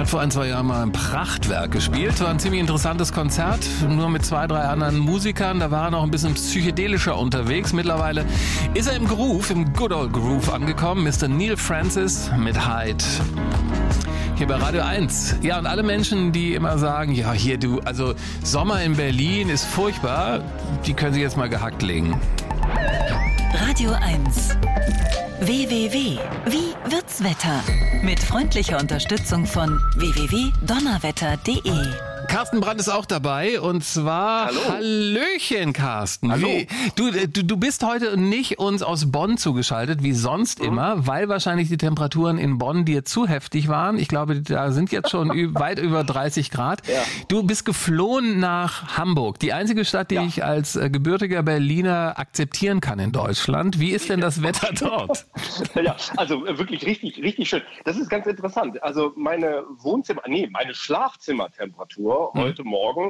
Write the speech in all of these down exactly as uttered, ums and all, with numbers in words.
Hat vor ein, zwei Jahren mal ein Prachtwerk gespielt. War ein ziemlich interessantes Konzert, nur mit zwei, drei anderen Musikern. Da war er noch ein bisschen psychedelischer unterwegs. Mittlerweile ist er im Groove, im Good Old Groove angekommen. Mister Neil Francis mit Hyde. Hier bei Radio eins. Ja, und alle Menschen, die immer sagen, ja, hier du, also Sommer in Berlin ist furchtbar, die können sich jetzt mal gehackt legen. Radio eins. W W W. Wie wird's Wetter? Mit freundlicher Unterstützung von w w w punkt donnerwetter punkt de. Carsten Brandt ist auch dabei und zwar Hallo. Hallöchen, Carsten. Hallo. Wie, du, du, du bist heute nicht uns aus Bonn zugeschaltet, wie sonst mhm. immer, weil wahrscheinlich die Temperaturen in Bonn dir zu heftig waren. Ich glaube, da sind jetzt schon ü- weit über dreißig Grad. Ja. Du bist geflohen nach Hamburg, die einzige Stadt, die Ja. ich als äh, gebürtiger Berliner akzeptieren kann in Deutschland. Wie ist denn das Wetter dort? Ja, also äh, wirklich richtig, richtig schön. Das ist ganz interessant. Also meine Wohnzimmer, nee, meine Schlafzimmertemperatur heute Morgen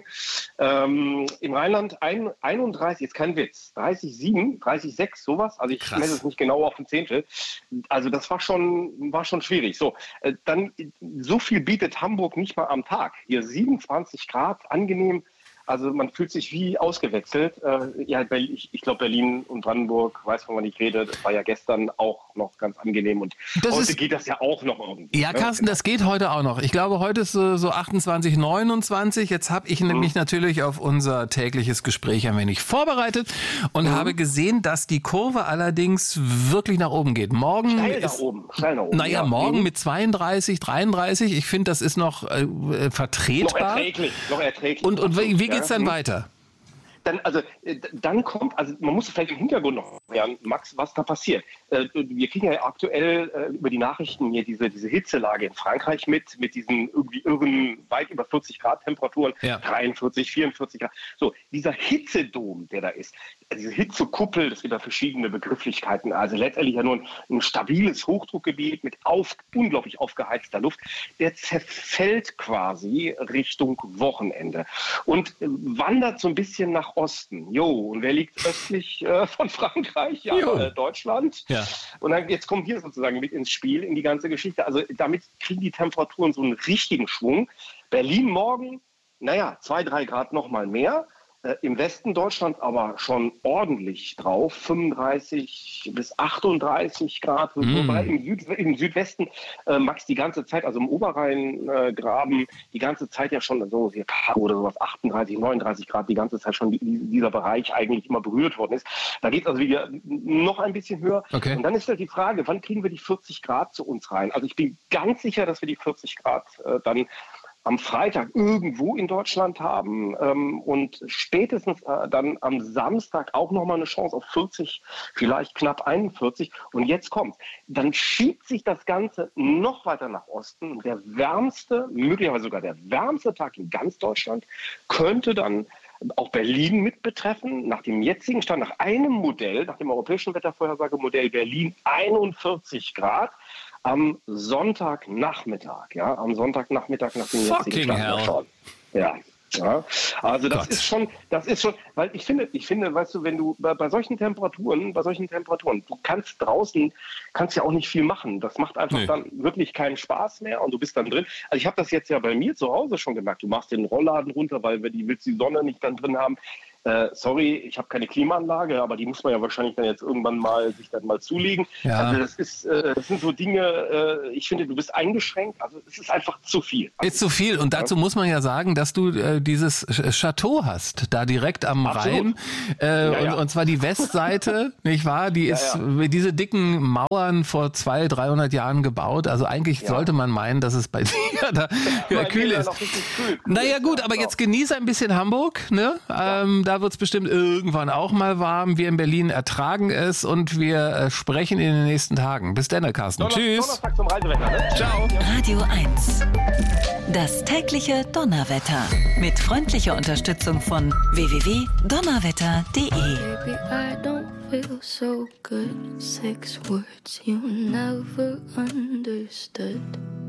ähm, im Rheinland ein, einunddreißig, jetzt kein Witz, dreißig Komma sieben, dreißig Komma sechs, sowas. Also ich Krass. messe es nicht genau auf ein Zehntel. Also das war schon, war schon schwierig. So, äh, dann so viel bietet Hamburg nicht mal am Tag. Hier siebenundzwanzig Grad, angenehm. Also man fühlt sich wie ausgewechselt. Äh, ja, ich, ich glaube Berlin und Brandenburg, weiß wovon ich rede, das war ja gestern auch noch ganz angenehm und Das heute ist- geht das ja auch noch irgendwie. Ja, ne? Carsten, das geht heute auch noch. Ich glaube, heute ist so, so achtundzwanzig, neunundzwanzig. Jetzt habe ich mich natürlich auf unser tägliches Gespräch ein wenig vorbereitet und habe gesehen, dass die Kurve allerdings wirklich nach oben geht. Morgen Steil nach ist, oben, steil nach oben. naja, ja. morgen Mhm. mit zweiunddreißig, dreiunddreißig. Ich finde, das ist noch äh, noch vertretbar. erträglich, noch erträglich. Und, und wie, wie geht's dann Ja. weiter? Dann, also, äh, dann kommt, also man muss vielleicht im Hintergrund noch hören, Max, was da passiert. Äh, Wir kriegen ja aktuell äh, über die Nachrichten hier diese, diese Hitzelage in Frankreich mit, mit diesen irgendwie irren, weit über vierzig Grad Temperaturen, Ja. dreiundvierzig, vierundvierzig Grad. So, dieser Hitzedom, der da ist, äh, diese Hitzekuppel, das gibt da verschiedene Begrifflichkeiten, also letztendlich ja nur ein, ein stabiles Hochdruckgebiet mit auf, unglaublich aufgeheizter Luft, der zerfällt quasi Richtung Wochenende und äh, wandert so ein bisschen nach Osten. Jo, und wer liegt östlich äh, von Frankreich? Ja, Jo. äh, Deutschland. Ja. Und dann jetzt kommt hier sozusagen mit ins Spiel, in die ganze Geschichte. Also damit kriegen die Temperaturen so einen richtigen Schwung. Berlin morgen, naja, zwei, drei Grad noch mal mehr. Äh, Im Westen Deutschland aber schon ordentlich drauf, fünfunddreißig bis achtunddreißig Grad, Mm. wobei im, Süd, im Südwesten äh, Max die ganze Zeit, also im Oberrheingraben, äh, Graben, die ganze Zeit ja schon so hier oder sowas, achtunddreißig, neununddreißig Grad, die ganze Zeit schon die, dieser Bereich eigentlich immer berührt worden ist. Da geht es also wieder noch ein bisschen höher. Okay. Und dann ist halt die Frage, wann kriegen wir die vierzig Grad zu uns rein? Also ich bin ganz sicher, dass wir die vierzig Grad äh, dann am Freitag irgendwo in Deutschland haben ähm, und spätestens äh, dann am Samstag auch nochmal eine Chance auf vierzig, vielleicht knapp einundvierzig. Und jetzt kommt, dann schiebt sich das Ganze noch weiter nach Osten. Der wärmste, möglicherweise sogar der wärmste Tag in ganz Deutschland könnte dann auch Berlin mit betreffen. Nach dem jetzigen Stand, nach einem Modell, nach dem europäischen Wettervorhersagemodell Berlin einundvierzig Grad. Am Sonntagnachmittag, ja, am Sonntagnachmittag nach dem jetzigen Fucking Stand hell. schon. Ja, ja, also das Gott. ist schon, das ist schon, weil ich finde, ich finde, weißt du, wenn du bei, bei solchen Temperaturen, bei solchen Temperaturen, du kannst draußen, kannst ja auch nicht viel machen. Das macht einfach Nee. dann wirklich keinen Spaß mehr und du bist dann drin. Also ich habe das jetzt ja bei mir zu Hause schon gemerkt. Du machst den Rollladen runter, weil wir die, willst die Sonne nicht dann drin haben. Äh, sorry, ich habe keine Klimaanlage, aber die muss man ja wahrscheinlich dann jetzt irgendwann mal sich dann mal zulegen. Ja. Also das ist, äh, das sind so Dinge, äh, ich finde, du bist eingeschränkt, also es ist einfach zu viel. Ist zu viel. Und dazu muss man ja sagen, dass du äh, dieses Ch- Chateau hast, da direkt am Absolut. Rhein. Äh, Ja, ja. Und, und zwar die Westseite, nicht wahr? Die Ja, ist ja. mit diese dicken Mauern vor zweihundert, dreihundert Jahren gebaut. Also eigentlich Ja. sollte man meinen, dass es bei dir da Weil kühl mir ist. noch richtig kühl, kühl Naja ist, gut, ja, aber genau. jetzt genieße ein bisschen Hamburg. Ne? Ähm, da wird es bestimmt irgendwann auch mal warm. Wir in Berlin ertragen es und wir äh, sprechen in den nächsten Tagen. Bis dann, Carsten. Donner- Tschüss. Donnerstag zum Reisewetter, ne? Ciao. Radio eins. Das tägliche Donnerwetter. Mit freundlicher Unterstützung von w w w punkt donnerwetter punkt de. Baby, I don't feel so good. Six words you never understood.